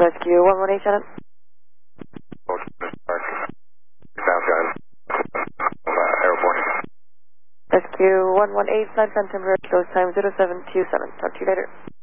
Rescue 118, Shannon. Southbound. Airport. Rescue 118, 9 Phantom Road, close time 0727. Talk to you later.